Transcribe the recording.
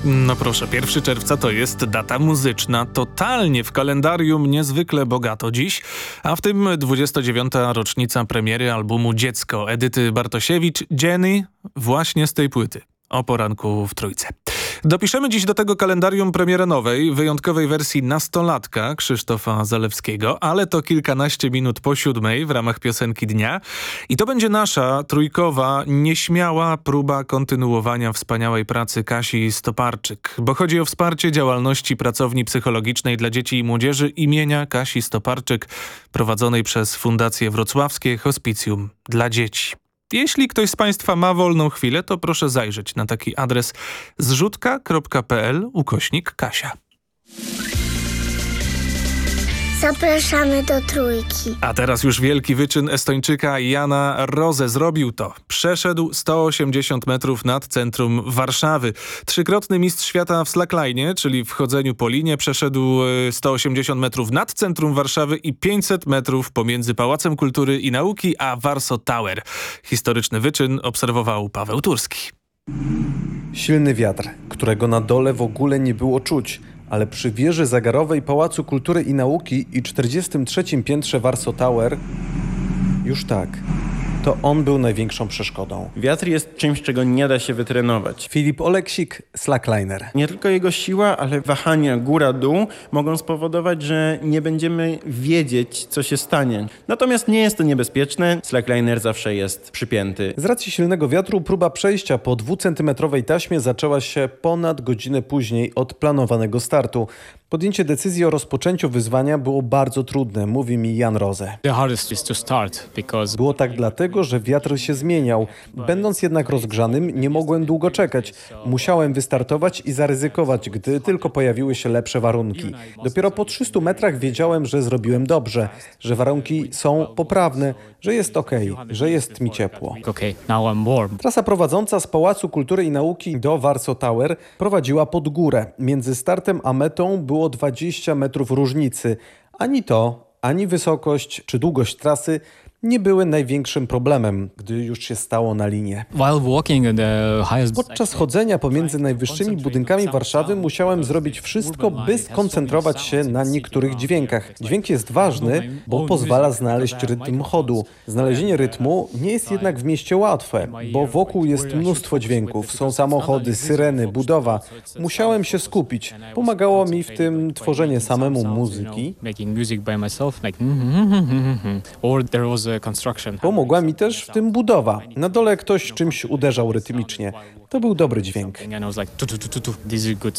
No proszę, 1 czerwca to jest data muzyczna, totalnie w kalendarium niezwykle bogato dziś, a w tym 29. rocznica premiery albumu Dziecko Edyty Bartosiewicz, Jenny, właśnie z tej płyty, o poranku w Trójce. Dopiszemy dziś do tego kalendarium premierę nowej, wyjątkowej wersji Nastolatka Krzysztofa Zalewskiego, ale to kilkanaście minut po 7 w ramach piosenki dnia. I to będzie nasza trójkowa, nieśmiała próba kontynuowania wspaniałej pracy Kasi Stoparczyk, bo chodzi o wsparcie działalności pracowni psychologicznej dla dzieci i młodzieży imienia Kasi Stoparczyk, prowadzonej przez Fundację Wrocławskie Hospicjum dla Dzieci. Jeśli ktoś z Państwa ma wolną chwilę, to proszę zajrzeć na taki adres zrzutka.pl/Kasia. Zapraszamy do Trójki. A teraz już wielki wyczyn Estończyka Jana Rose. Zrobił to. Przeszedł 180 metrów nad centrum Warszawy. Trzykrotny mistrz świata w slacklinie, czyli w chodzeniu po linie, przeszedł 180 metrów nad centrum Warszawy i 500 metrów pomiędzy Pałacem Kultury i Nauki a Warsaw Tower. Historyczny wyczyn obserwował Paweł Turski. Silny wiatr, którego na dole w ogóle nie było czuć, ale przy wieży zegarowej Pałacu Kultury i Nauki i 43. piętrze Warsaw Tower już tak. To on był największą przeszkodą. Wiatr jest czymś, czego nie da się wytrenować. Filip Oleksik, slackliner. Nie tylko jego siła, ale wahania góra-dół mogą spowodować, że nie będziemy wiedzieć, co się stanie. Natomiast nie jest to niebezpieczne. Slackliner zawsze jest przypięty. Z racji silnego wiatru próba przejścia po 2-centymetrowej taśmie zaczęła się ponad godzinę później od planowanego startu. Podjęcie decyzji o rozpoczęciu wyzwania było bardzo trudne, mówi mi Jan Rose. Było tak dlatego, że wiatr się zmieniał. Będąc jednak rozgrzanym, nie mogłem długo czekać. Musiałem wystartować i zaryzykować, gdy tylko pojawiły się lepsze warunki. Dopiero po 300 metrach wiedziałem, że zrobiłem dobrze, że warunki są poprawne, że jest okej, że jest mi ciepło. Trasa prowadząca z Pałacu Kultury i Nauki do Warsaw Tower prowadziła pod górę. Między startem a metą było 20 metrów różnicy. Ani to, ani wysokość czy długość trasy nie były największym problemem, gdy już się stało na linie. Podczas chodzenia pomiędzy najwyższymi budynkami Warszawy musiałem zrobić wszystko, by skoncentrować się na niektórych dźwiękach. Dźwięk jest ważny, bo pozwala znaleźć rytm chodu. Znalezienie rytmu nie jest jednak w mieście łatwe, bo wokół jest mnóstwo dźwięków. Są samochody, syreny, budowa. Musiałem się skupić. Pomagało mi w tym tworzenie samemu muzyki. Pomogła mi też w tym budowa. Na dole ktoś czymś uderzał rytmicznie. To był dobry dźwięk.